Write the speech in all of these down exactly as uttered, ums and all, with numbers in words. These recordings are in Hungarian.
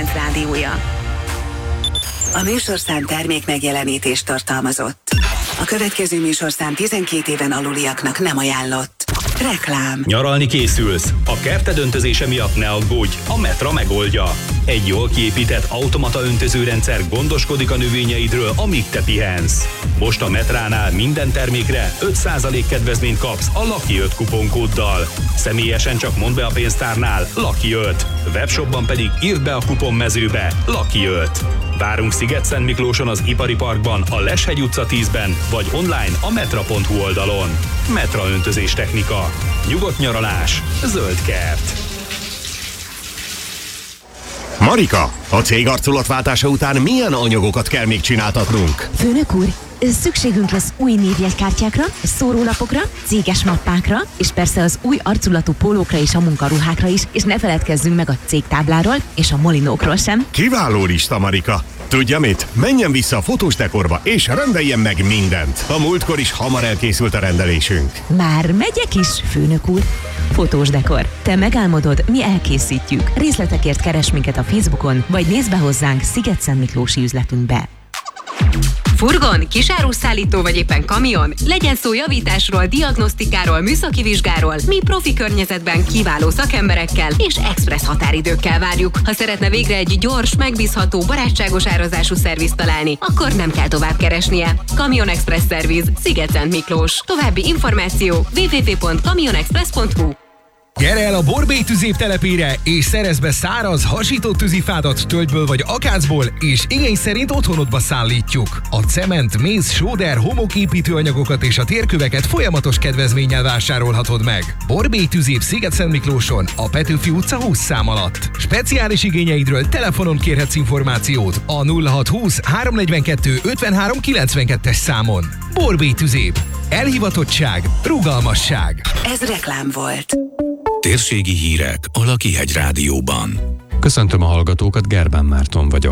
kilenc rádiója. A műsorszám termék megjelenítést tartalmazott. A következő műsorszám tizenkét éven aluliaknak nem ajánlott. Reklám. Nyaralni készülsz? A kerted öntözése miatt ne aggódj, a Metra megoldja. Egy jól kiépített automata öntözőrendszer gondoskodik a növényeidről, amíg te pihensz. Most a Metránál minden termékre öt százalék kedvezményt kapsz a Lucky öt kuponkóddal. Személyesen csak mondd be a pénztárnál Lucky öt. Webshopban pedig írd be a kuponmezőbe Lucky öt. Várunk Sziget-Szentmiklóson az Ipari Parkban, a Leshegy utca tízben, vagy online a metra pont hu oldalon. Metra öntözés technika. Nyugodt nyaralás. Zöld kert. Marika, a cég arculatváltása után milyen anyagokat kell még csináltatnunk? Főnök úr, szükségünk lesz új névjegykártyákra, szórólapokra, céges mappákra, és persze az új arculatú pólókra és a munkaruhákra is, és ne feledkezzünk meg a cégtábláról és a molinókról sem. Kiváló lista, Marika! Tudja mit? Menjen vissza a fotós dekorba, és rendeljen meg mindent. A múltkor is hamar elkészült a rendelésünk. Már megyek is, főnök úr. Fotós dekor. Te megálmodod, mi elkészítjük. Részletekért keres minket a Facebookon, vagy nézd be hozzánk Sziget-Szentmiklósi üzletünkbe. Furgon, kisáruszállító vagy éppen kamion? Legyen szó javításról, diagnosztikáról, műszaki vizsgáról, mi profi környezetben kiváló szakemberekkel és expressz határidőkkel várjuk. Ha szeretne végre egy gyors, megbízható, barátságos árazású szervizt találni, akkor nem kell tovább keresnie. Kamion Express Szerviz, Sziget-Szentmiklós. További információ double-u double-u double-u pont kamionexpress pont hu. Gyere el a Borbély tüzév telepére, és szerezz be száraz, hasított tűzifádat tölgyből vagy akácból, és igény szerint otthonodba szállítjuk. A cement, méz, sóder, homoképítőanyagokat és a térköveket folyamatos kedvezménnyel vásárolhatod meg. Borbély tüzév Sziget-Szentmiklóson, a Petőfi utca húsz szám alatt. Speciális igényeidről telefonon kérhetsz információt a nulla hat húsz háromszáznegyvenkettő ötvenhárom kilencvenkettes számon. Borbély tüzév. Elhivatottság, rugalmasság. Ez reklám volt. Térségi hírek a Lakihegy Rádióban. Köszöntöm a hallgatókat, Gerbán Márton vagyok.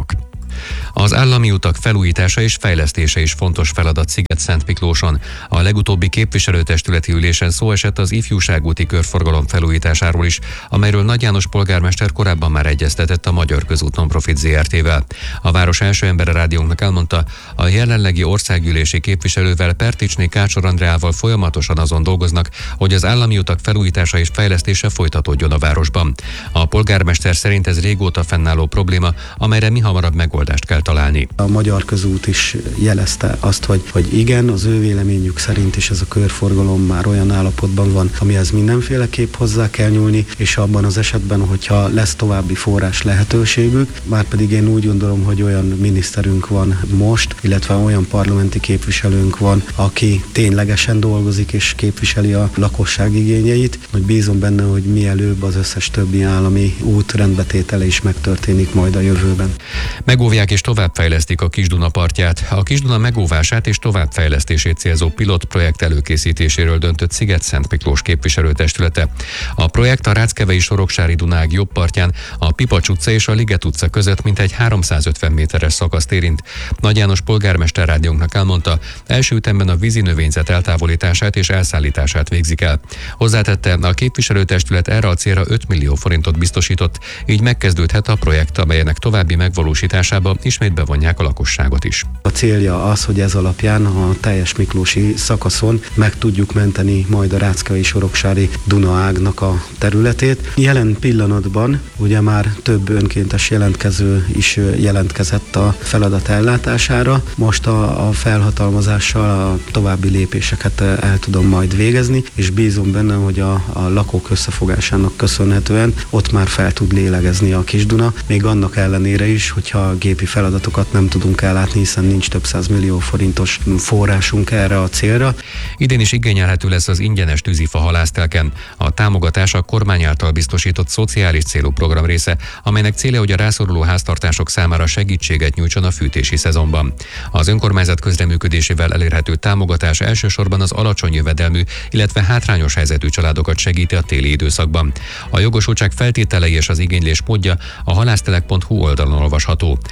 Az állami utak felújítása és fejlesztése is fontos feladat Sziget-Szentmiklóson. A legutóbbi képviselőtestületi ülésen szó esett az ifjúságúti körforgalom felújításáról is, amelyről Nagy János polgármester korábban már egyeztetett a Magyar Közút Nonprofit zé er té-vel. A város első embere rádiónknak elmondta, a jelenlegi országgyűlési képviselővel, Perticsné Kácsor Andreával folyamatosan azon dolgoznak, hogy az állami utak felújítása és fejlesztése folytatódjon a városban. A polgármester szerint ez régóta fennálló probléma, amelyre mihamarabb megoldást kell találni. A Magyar Közút is jelezte azt, hogy, hogy igen, az ő véleményük szerint is ez a körforgalom már olyan állapotban van, amihez mindenféleképp hozzá kell nyúlni, és abban az esetben, hogyha lesz további forrás lehetőségük, már pedig én úgy gondolom, hogy olyan miniszterünk van most, illetve olyan parlamenti képviselőnk van, aki ténylegesen dolgozik és képviseli a lakosság igényeit, hogy bízom benne, hogy mielőbb az összes többi állami út rendbetétele is megtörténik majd a jövőben. Megóvják és továbbfejlesztik a Kis-Duna partját. A Kis-Duna megóvását és továbbfejlesztését célzó pilotprojekt előkészítéséről döntött Sziget-Szentmiklós képviselőtestülete. A projekt a Ráckevei-Soroksári Dunág jobb partján, a Pipacs utca és a Liget utca között mintegy háromszázötven méteres szakaszt érint. Nagy János polgármester rádiónknak elmondta, első ütemben a vízi növényzet eltávolítását és elszállítását végzik el. Hozzátette, a képviselőtestület erre a célra öt millió forintot biztosított, így megkezdődhet a projekt, amelynek további megvalósításába ismét bevonják a lakosságot is. A célja az, hogy ez alapján a teljes miklósi szakaszon meg tudjuk menteni majd a Ráckevei-Soroksári Duna ágnak a területét. Jelen pillanatban ugye már több önkéntes jelentkező is jelentkezett a feladat ellátására. Most a, a felhatalmazással a további lépéseket el tudom majd végezni, és bízom benne, hogy a, a lakók összefogásának köszönhetően ott már fel tud lélegezni a Kis-Duna, még annak ellenére is, hogyha gépi feladatokat nem tudunk ellátni, hiszen nincs több száz millió forintos forrásunk erre a célra. Idén is igényelhető lesz az ingyenes tűzifa halásztelken. A támogatás a kormány által biztosított szociális célú program része, amelynek célja, hogy a rászoruló háztartások számára segítséget nyújtson a fűtési szezonban. Az önkormányzat közreműködésével elérhető támogatás elsősorban az alacsony jövedelmű, illetve hátrányos helyzetű családokat segíti a téli időszakban. A jogosultság feltételei és az igénylés módja a halásztelek pont hu oldalon olvasható. Nagy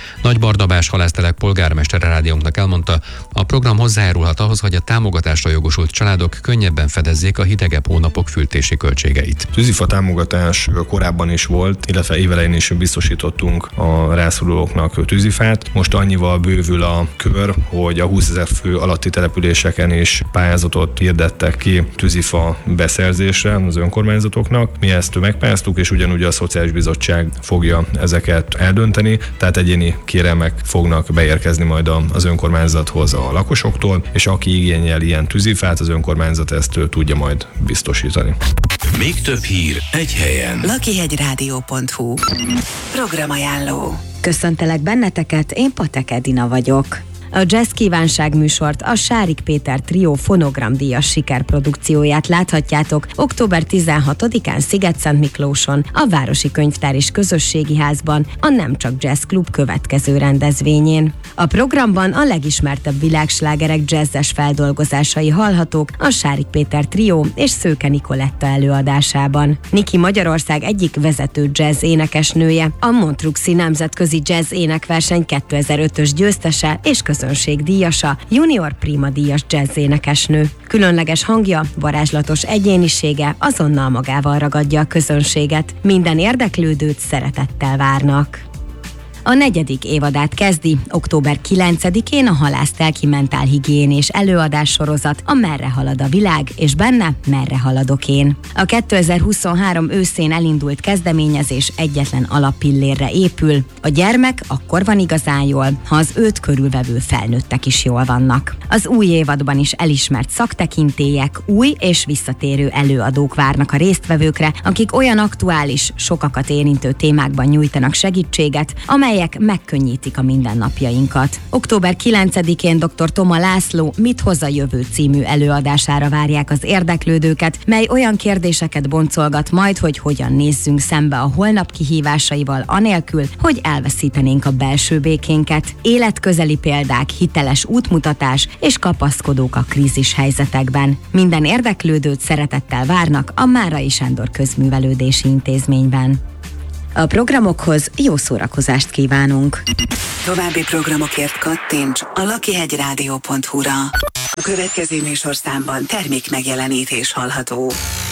Barnabás halásztelek polgármestere rádiónknak elmondta, a program hozzájárulhat ahhoz, hogy a támogatásra jogosult családok könnyebben fedezzék a hidegebb hónapok fűtési költségeit. Tűzifa támogatás korábban is volt, illetve évelején is biztosítottunk a rászorulóknak tűzifát. Most annyival bővül a kör, hogy a húszezer fő alatti településeken is pályázatot hirdettek ki tűzifa beszerzésre az önkormányzatoknak. Mi ezt megpályáztuk, és ugyanúgy a Szociális Bizottság fogja ezeket eldönteni, tehát egyéni kérelmek fognak beérkezni majd az önkormányzathoz a lakosoktól, és aki igényel ilyen tűzifát, az önkormányzat ezt tudja majd biztosítani. Még több hír egy helyen. lakihegyrádió pont hu Programajánló. Köszöntelek benneteket, én Patek Edina vagyok. A Jazz Kívánság műsort, a Sárik Péter Trió fonogramdíjas sikerprodukcióját láthatjátok október tizenhatodikán Szigetszentmiklóson, a Városi Könyvtár és Közösségi Házban, a Nem Csak Jazz Klub következő rendezvényén. A programban a legismertebb világslágerek jazzes feldolgozásai hallhatók a Sárik Péter Trió és Szőke Nikoletta előadásában. Niki Magyarország egyik vezető jazz énekesnője, a Montruxi Nemzetközi Jazz Énekverseny kétezer-ötös győztese és közönségdíjasa, junior prima díjas jazz énekesnő. Különleges hangja, varázslatos egyénisége azonnal magával ragadja a közönséget. Minden érdeklődőt szeretettel várnak. A negyedik évadát kezdi október kilencedikén a Halásztelki mentálhigiénés előadás sorozat, a Merre halad a világ, és benne merre haladok én. A kétezer-huszonhárom őszén elindult kezdeményezés egyetlen alappillérre épül. A gyermek akkor van igazán jól, ha az őt körülvevő felnőttek is jól vannak. Az új évadban is elismert szaktekintélyek, új és visszatérő előadók várnak a résztvevőkre, akik olyan aktuális, sokakat érintő témákban nyújtanak segítséget, amely melyek megkönnyítik a mindennapjainkat. október kilencedikén dr. Toma László Mit hoz a jövő című előadására várják az érdeklődőket, mely olyan kérdéseket boncolgat majd, hogy hogyan nézzünk szembe a holnap kihívásaival anélkül, hogy elveszítenénk a belső békénket. Életközeli példák, hiteles útmutatás és kapaszkodók a krízis helyzetekben. Minden érdeklődőt szeretettel várnak a Márai Sándor Közművelődési Intézményben. A programokhoz jó szórakozást kívánunk! További programokért kattints a lakihegyrádió pont hu-ra. A következő műsorszámban termék megjelenítés hallható.